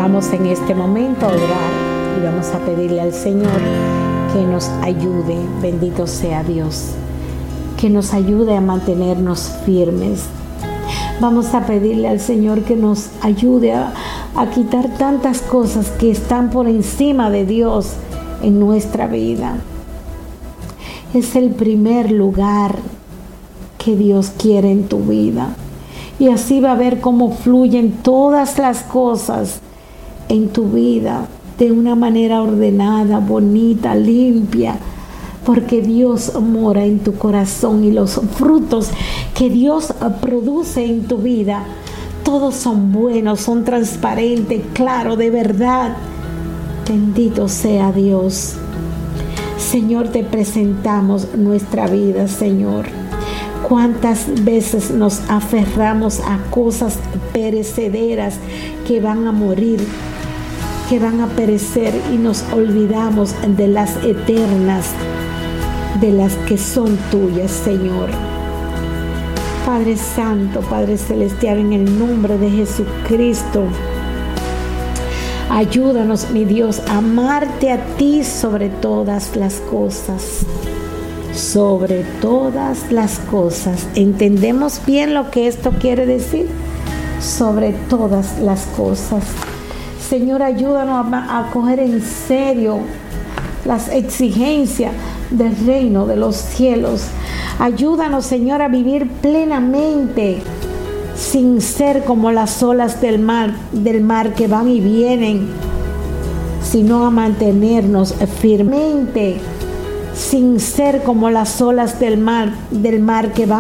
Vamos en este momento a orar y vamos a pedirle al Señor que nos ayude, bendito sea Dios, que nos ayude a mantenernos firmes. Vamos a pedirle al Señor que nos ayude a quitar tantas cosas que están por encima de Dios en nuestra vida. Es el primer lugar que Dios quiere en tu vida. Y así va a ver cómo fluyen todas las cosas en tu vida de una manera ordenada, bonita, limpia, porque Dios mora en tu corazón y los frutos que Dios produce en tu vida, todos son buenos, son transparentes, claros, de verdad. Bendito sea Dios. Señor, te presentamos nuestra vida, Señor. ¿Cuántas veces nos aferramos a cosas perecederas que van a morir, que van a perecer, y nos olvidamos de las eternas, de las que son tuyas, Señor? Padre Santo, Padre Celestial, en el nombre de Jesucristo, ayúdanos, mi Dios, a amarte a ti sobre todas las cosas. Sobre todas las cosas. ¿Entendemos bien lo que esto quiere decir? Sobre todas las cosas. Señor, ayúdanos a coger en serio las exigencias del reino de los cielos. Ayúdanos, Señor, a vivir plenamente, sin ser como las olas del mar que van y vienen, sino a mantenernos firmemente, sin ser como las olas del mar que van